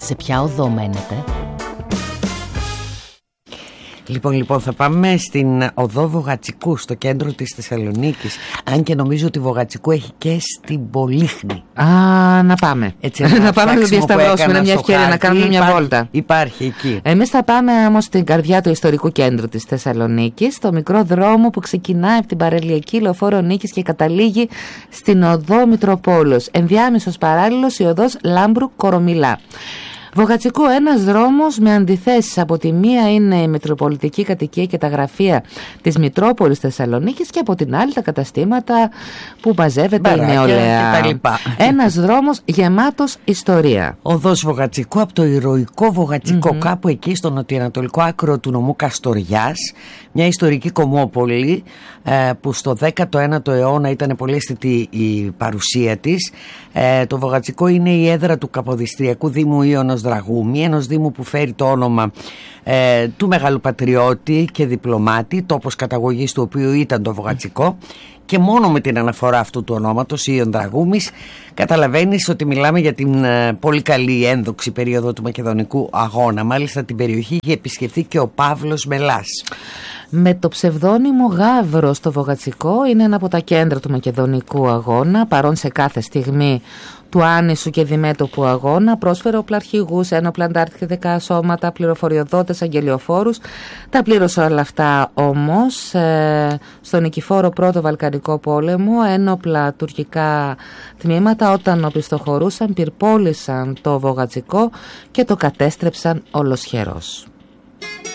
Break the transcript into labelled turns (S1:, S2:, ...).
S1: Σε ποια οδό μένετε?
S2: Λοιπόν, θα πάμε στην οδό Βογατσικού, στο κέντρο της Θεσσαλονίκης. Αν και νομίζω ότι Βογατσικού έχει και στην Πολύχνη.
S3: Να πάμε.
S2: Έτσι,
S3: να πάμε να το διασταυρώσουμε. Είναι μια ευκαιρία να κάνουμε μια βόλτα.
S2: Υπάρχει εκεί.
S3: Εμείς θα πάμε όμως στην καρδιά του ιστορικού κέντρου της Θεσσαλονίκης, στο μικρό δρόμο που ξεκινάει από την παραλιακή Λεωφόρο Νίκης και καταλήγει στην οδό Μητροπόλεως. Ενδιάμεσος παράλληλος η οδός Λάμπρου Κορομιλά. Βογατσικού, ένας δρόμος με αντιθέσεις. Από τη μία είναι η Μητροπολιτική Κατοικία και τα γραφεία της Μητρόπολης Θεσσαλονίκης και από την άλλη τα καταστήματα που μαζεύεται η νεολαία. Ένας δρόμος γεμάτος ιστορία.
S2: Οδός Βογατσικού, από το ηρωικό Βογατσικό, κάπου εκεί στο νοτιοανατολικό άκρο του νομού Καστοριάς, μια ιστορική κομμόπολη που στο 19ο αιώνα ήταν πολύ αισθητή η παρουσία της. Το Βογατσικό είναι η έδρα του Καποδιστριακού Δήμου Ίωνος Δραγούμη, ενός δήμου που φέρει το όνομα του μεγάλου πατριώτη και διπλωμάτη, τόπος καταγωγής του οποίου ήταν το Βογατσικό, και μόνο με την αναφορά αυτού του ονόματος, Ίων Δραγούμης, καταλαβαίνεις ότι μιλάμε για την πολύ καλή ένδοξη περίοδο του Μακεδονικού Αγώνα. Μάλιστα την περιοχή είχε επισκεφθεί και ο Παύλος Μελάς.
S3: Με το ψευδόνυμο Γαύρο στο Βογατσικό, είναι ένα από τα κέντρα του Μακεδονικού Αγώνα, παρόν σε κάθε στιγμή του άνισου και διμέτωπου αγώνα. Πρόσφερε οπλαρχηγούς, ένοπλα αντάρτικα σώματα, πληροφοριοδότες, αγγελιοφόρους. Τα πλήρωσε όλα αυτά όμως στον νικηφόρο πρώτο Βαλκανικό πόλεμο. Ένοπλα τουρκικά τμήματα, όταν οπισθοχωρούσαν, πυρπόλησαν το Βογατσικό και το κατέστρεψαν ολοσχερός.